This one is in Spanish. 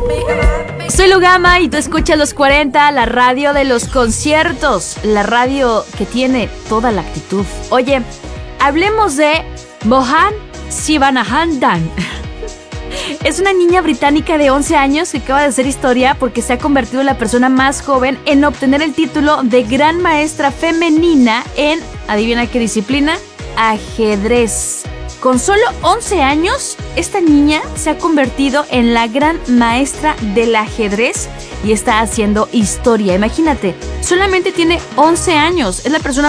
Soy Lugama y tú escuchas Los 40, la radio de los conciertos, la radio que tiene toda la actitud. Oye, hablemos de Mohan Sivanahandan. Es una niña británica de 11 años que acaba de hacer historia porque se ha convertido en la persona más joven en obtener el título de Gran Maestra Femenina en, adivina qué disciplina, ajedrez. Con solo 11 años, esta niña se ha convertido en la gran maestra del ajedrez y está haciendo historia. Imagínate, solamente tiene 11 años. Es la persona